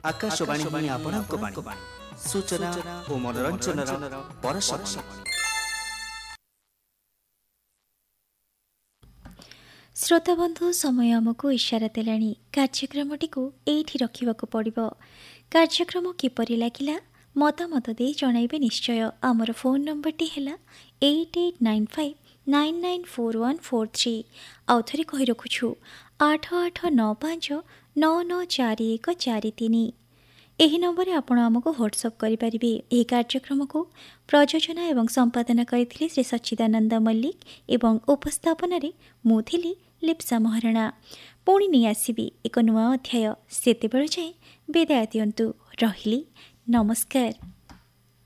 आकाशवाणी आपणक बाणी सूचना और मनोरंजन परशमणि। श्रोता बंधु समय आमको इशारा देलानी कार्यक्रमटी को एठी रखिबाको पड़िबो। कार्यक्रम किपरि लागिला मतामत दे जणाइबे निश्चय। आमर फोन नंबरटी हैला 8895994143। आउ थरे कहि रखुछु 8895994143। ଏହି ନମ୍ବରରେ ଆପଣ ଆମକୁ ହ୍ୱାଟ୍ସଆପ୍ କରିପାରିବେ। ଏହି କାର୍ଯ୍ୟକ୍ରମକୁ ପ୍ରଯୋଜନା ଏବଂ ସମ୍ପାଦନା କରିଥିଲେ ଶ୍ରୀ ସଚ୍ଚିଦାନନ୍ଦ ମଲ୍ଲିକ ଏବଂ ଉପସ୍ଥାପନାରେ ମୁଁ ଥିଲି ଲିପ୍ସା ମହାରଣା। ପୁଣି ନେଇ ଆସିବି ଏକ ନୂଆ ଅଧ୍ୟାୟ। ସେତେବେଳେ ଯାଏଁ ବିଦାୟ ଦିଅନ୍ତୁ। ରହିଲି, ନମସ୍କାର।